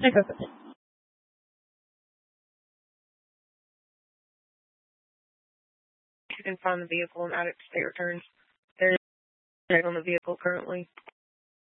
You can find the vehicle and add it to state returns. There's no on the vehicle currently.